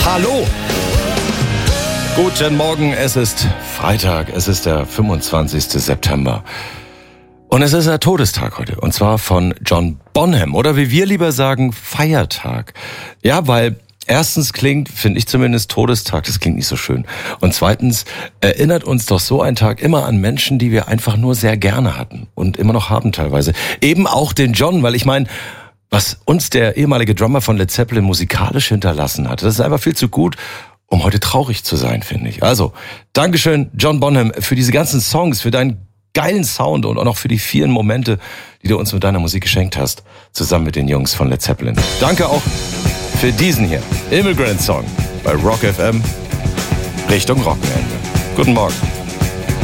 Hallo! Guten Morgen, es ist Freitag, es ist der 25. September. Und es ist der Todestag heute, und zwar von John Bonham, oder wie wir lieber sagen, Feiertag. Ja, weil erstens klingt, finde ich zumindest, Todestag, das klingt nicht so schön. Und zweitens erinnert uns doch so ein Tag immer an Menschen, die wir einfach nur sehr gerne hatten und immer noch haben teilweise. Eben auch den John, weil ich meine, was uns der ehemalige Drummer von Led Zeppelin musikalisch hinterlassen hat, das ist einfach viel zu gut, um heute traurig zu sein, finde ich. Also, Dankeschön, John Bonham, für diese ganzen Songs, für deinen geilen Sound und auch noch für die vielen Momente, die du uns mit deiner Musik geschenkt hast, zusammen mit den Jungs von Led Zeppelin. Danke auch für diesen hier, Immigrant Song, bei Rock FM, Richtung Rockenende. Guten Morgen.